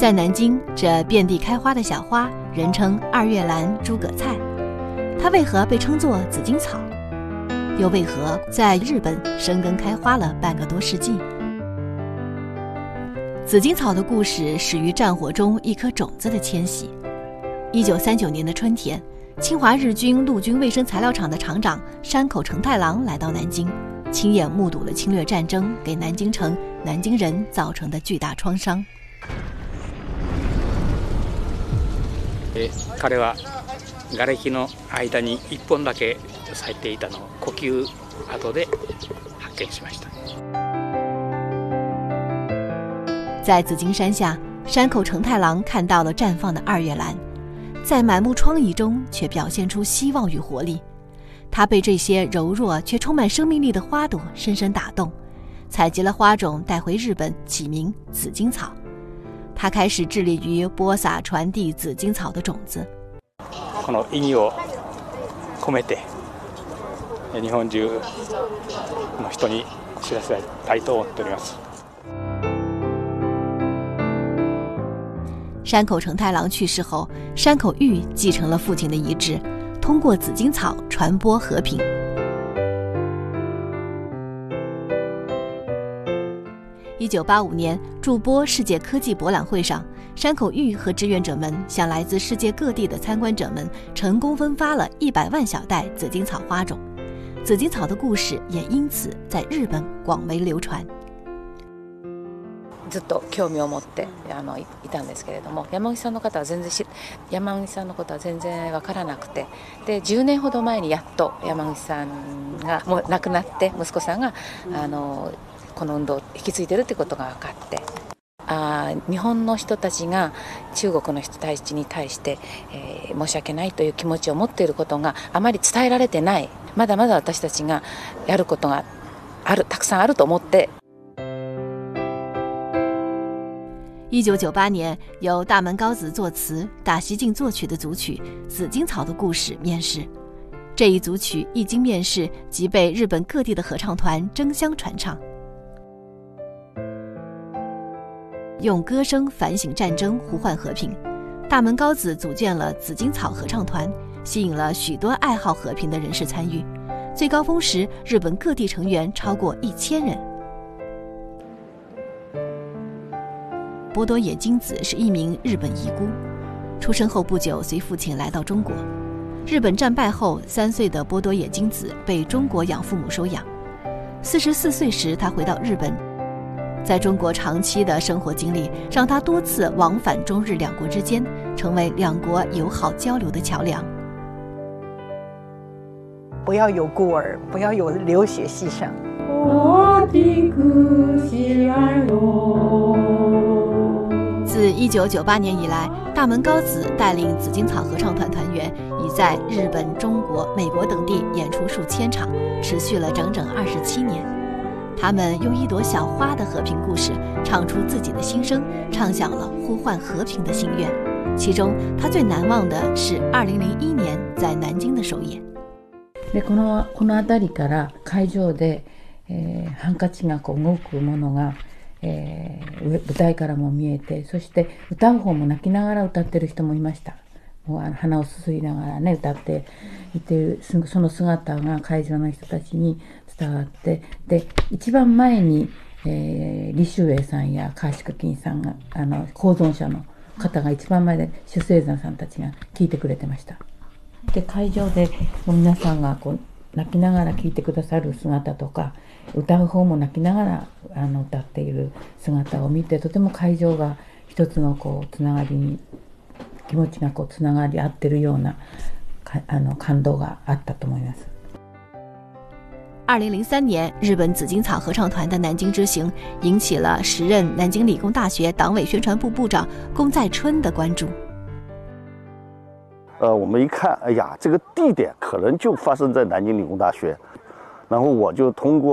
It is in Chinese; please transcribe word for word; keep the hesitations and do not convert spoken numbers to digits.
在南京，这遍地开花的小花，人称二月兰、诸葛菜。它为何被称作紫荆草？又为何在日本生根开花了半个多世纪？紫荆草的故事始于战火中一颗种子的迁徙。一九三九年的春天，侵华日军陆军卫生材料厂的厂长山口承太郎来到南京，亲眼目睹了侵略战争给南京城、南京人造成的巨大创伤。 彼は瓦礫の間に一本だけ咲いていたのを呼吸跡で発見しました。 在紫荆山下，山口承太郎看到了绽放的二月兰，在满目疮痍中却表现出希望与活力。他被这些柔弱却充满生命力的花朵深深打动，采集了花种带回日本，起名紫荆草。他开始致力于播撒传递紫荆草的种子。 この意義を込めて日本中の人に知らせたいと思っております。 山口承太郎去世后，山口玉继承了父亲的遗志，通过紫荆草传播和平。一九八五年驻波世界科技博览会上，山口玉和志愿者们向来自世界各地的参观者们成功分发了一百万小袋紫荆草花种，紫荆草的故事也因此在日本广为流传。 ずっと興味を持ってあのいたんですけれども、山口さんの方は全然し山口さんのことは全然分からなくて、でじゅうねんほど前にやっと山口さんがもう亡くなって息子さんがあのこの運動を引き継いでるってことが分かって、あ日本の人たちが中国の人たちに対して、えー、申し訳ないという気持ちを持っていることがあまり伝えられてない、まだまだ私たちがやることがあるたくさんあると思って。 一九九八年，由大门高子作词、大西进作曲的组曲《紫荆草的故事》面世。这一组曲一经面世，即被日本各地的合唱团争相传唱。用歌声反省战争，呼唤和平，大门高子组建了紫荆草合唱团，吸引了许多爱好和平的人士参与。最高峰时，日本各地成员超过一千人。波多野金子是一名日本遗孤，出生后不久随父亲来到中国。日本战败后，三岁的波多野金子被中国养父母收养。四十四岁时，他回到日本。在中国长期的生活经历，让他多次往返中日两国之间，成为两国友好交流的桥梁。 不要有孤儿，不要有流血牺牲。 自一九九八年以来，大门高子带领紫荆草合唱团团员已在日本、中国、美国等地演出数千场，持续了整整二十七年。他们用一朵小花的和平故事，唱出自己的心声，唱响了呼唤和平的心愿。其中，他最难忘的是二零零一年在南京的首演。 でこのこの辺りから会場で、えー、ハンカチがこう動くものが、えー、舞台からも見えて、そして歌う方も泣きながら歌ってる人もいました。もうあの鼻をすすりながらね歌っていて、その姿が会場の人たちに伝わって、で一番前に、えー、李秀英さんや川鹿金さんがあの公存者の方が一番前で主聖山さんたちが聞いてくれてました。で会場で皆さんがこう泣きながら聴いてくださる姿とか、歌う方も泣きながらあの歌っている姿を見て、とても会場が一つのこうつながりに気持ちがこうつながり合ってるようなあの感動があったと思います。 二零零三年，日本紫荆草合唱团的南京之行引起了时任南京理工大学党委宣传部部长宫在春的关注。 呃，我们一看，哎呀，这个地点可能就发生在南京理工大学，然后我就通过